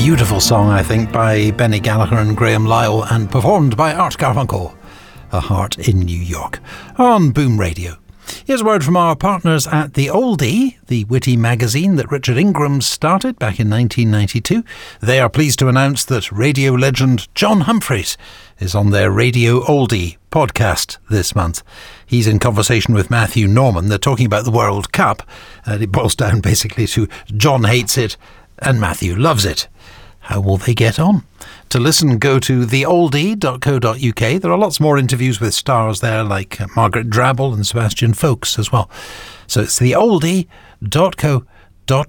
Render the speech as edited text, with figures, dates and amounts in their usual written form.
beautiful song, I think, by Benny Gallagher and Graham Lyle, and performed by Art Garfunkel. A Heart in New York, on Boom Radio. Here's a word from our partners at The Oldie, the witty magazine that Richard Ingram started back in 1992. They are pleased to announce that radio legend John Humphrys is on their Radio Oldie podcast this month. He's in conversation with Matthew Norman. They're talking about the World Cup, and it boils down basically to John hates it and Matthew loves it. How will they get on? To listen, go to theoldie.co.uk. There are lots more interviews with stars there, like Margaret Drabble and Sebastian Folkes as well. So it's theoldie.co.uk.